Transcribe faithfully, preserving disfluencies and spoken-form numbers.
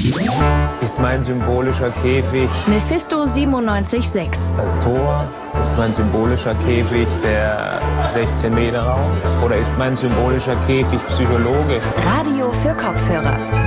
Ist mein symbolischer Käfig Mephisto siebenundneunzig Komma sechs. das Tor? Ist mein symbolischer Käfig der sechzehn Meter Raum? Oder ist mein symbolischer Käfig psychologisch? Radio für Kopfhörer.